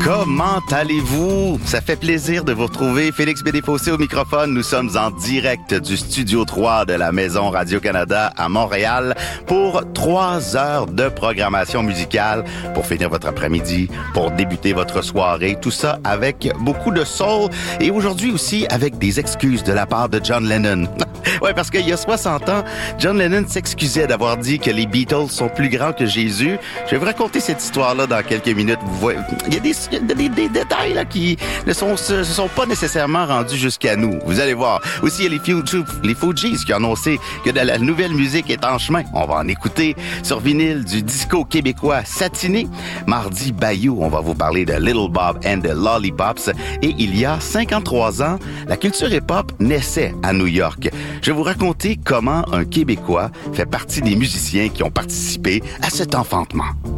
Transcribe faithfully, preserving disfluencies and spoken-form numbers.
Comment allez-vous? Ça fait plaisir de vous retrouver. Félix Bédéfossé au microphone. Nous sommes en direct du Studio trois de la Maison Radio-Canada à Montréal pour trois heures de programmation musicale pour finir votre après-midi, pour débuter votre soirée. Tout ça avec beaucoup de soul et aujourd'hui aussi avec des excuses de la part de John Lennon. Ouais, parce qu'il y a soixante ans, John Lennon s'excusait d'avoir dit que les Beatles sont plus grands que Jésus. Je vais vous raconter cette histoire-là dans quelques minutes. Vous voyez, il y a des, des, des, des détails là qui ne sont, se, se sont pas nécessairement rendus jusqu'à nous. Vous allez voir. Aussi, il y a les, Fuji, les Fugees qui ont annoncé que de la nouvelle musique est en chemin. On va en écouter sur vinyle du disco québécois Satiné. Mardi Bayou, on va vous parler de Little Bob and the Lollipops. Et il y a cinquante-trois ans, la culture hip-hop naissait à New York. Je vais vous raconter comment un Québécois fait partie des musiciens qui ont participé à cet enfantement.